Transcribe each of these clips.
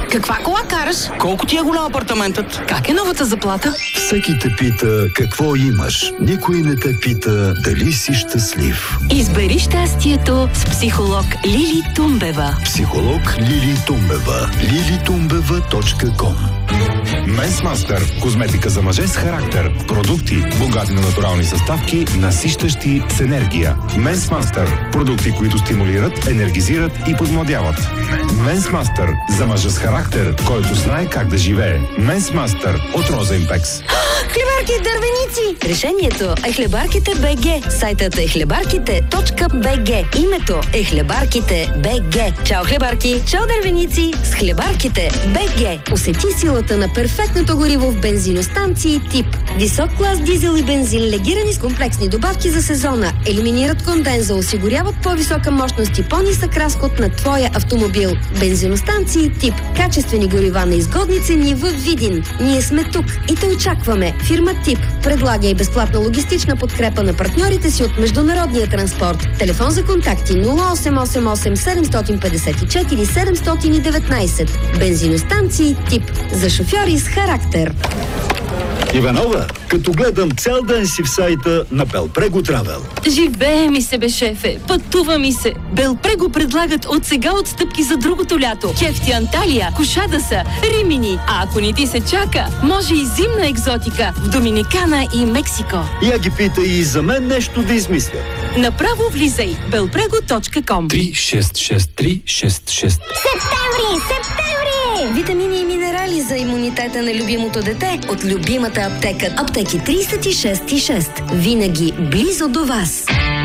Каква кола караш? Колко ти е голям апартаментът? Как е новата заплата? Всеки те пита какво имаш. Никой не те пита дали си щастлив. Избери щастието с психолог Лили Тумбева. Психолог Лили Тумбева. lilitumбева.com. Менсмастър. Козметика за мъже с характер. Продукти, богати на натурални съставки, насищащи с енергия. Менсмастър. Продукти, които стимулират, енергизират и подмладяват. Менсмастър. За мъжа с характер, който знае как да живее. Менсмастър от Роза Импекс. Хлебарки и дървеници! Решението е Хлебарките БГ. Сайтът е хлебарките.bg. Името е Хлебарките БГ. Чао хлебарки! Чао дървеници! С Хлебарките БГ. Усети силата на перфектното гориво в бензиностанции тип. Висок клас дизел и бензин, легирани с комплексни добавки за сезона. Елиминират конденза, осигуряват по-висока мощност и по-нисък разход на твоя автомобил. Бензиностанции тип. Качествени горива на изгодни цени в Видин. Ние сме тук и те очакваме. Фирма ТИП предлага и безплатна логистична подкрепа на партньорите си от международния транспорт. Телефон за контакти 0888 754 719. Бензиностанции ТИП. За шофьори с характер. Иванова, като гледам цял ден си в сайта на Белпрего Травел. Живее ми се, бе, шефе. Пътува ми се. Белпрего предлагат от сега отстъпки за другото лято. Кефти Анталия, Кошадаса, Римини. А ако не ти се чака, може и зимна екзотика в Доминикана и Мексико. Я ги пита и за мен нещо да измисля. Направо влизай. belprego.com 366366. Септември! Витамини и минерали за имунитета на любимото дете от любимата аптека. Аптеки 36,6. Винаги близо до вас.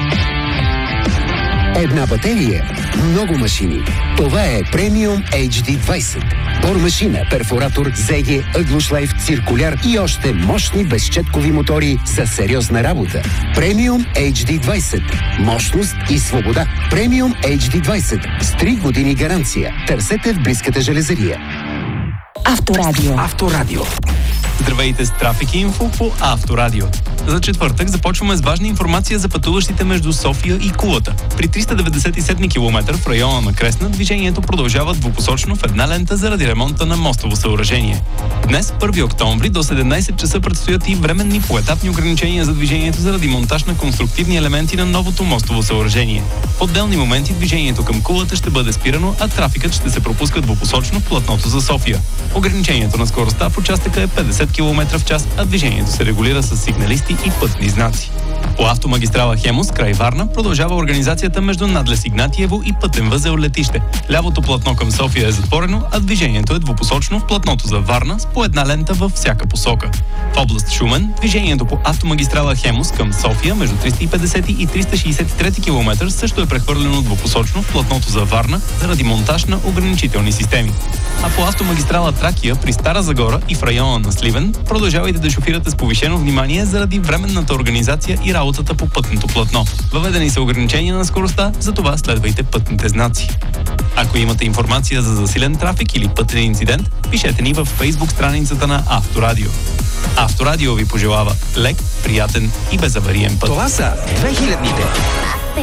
Една батерия, много машини. Това е Premium HD20. Бормашина, перфоратор, ЗГ, ъглошлайф, циркуляр и още мощни безщеткови мотори за сериозна работа. Premium HD20. Мощност и свобода. Premium HD20. С 3 години гаранция. Търсете в близката железария. Авторадио. Здравейте с Трафик Инфо по Авторадио. За четвъртък започваме с важна информация за пътуващите между София и Кулата. При 397 км в района на Кресна движението продължава двупосочно в една лента заради ремонта на мостово съоръжение. Днес, 1 октомври, до 17 часа предстоят и временни поетапни ограничения за движението заради монтаж на конструктивни елементи на новото мостово съоръжение. В отделни моменти движението към Кулата ще бъде спирано, а трафикът ще се пропуска двупосочно в платното за София. Ограничението на скоростта в участъка е 50 км в час, а движението се регулира с сигналисти и пътни знаци. По автомагистрала Хемус, край Варна, продължава организацията между надлез Игнатиево и пътен възел Летище. Лявото платно към София е затворено, а движението е двупосочно в платното за Варна с по една лента във всяка посока. В област Шумен, движението по автомагистрала Хемус към София между 350 и 363 км също е прехвърлено двупосочно в платното за Варна заради монтаж на ограничителни системи. А по автомагистрала Тракия при Стара Загора и в района на Сливен продължавайте да шофирате с повишено внимание заради временната организация и работата по пътното платно. Въведени са ограничения на скоростта, затова следвайте пътните знаци. Ако имате информация за засилен трафик или пътен инцидент, пишете ни в Facebook страницата на Авторадио. Авторадио ви пожелава лек, приятен и безавариен път. Това са 2000-ните.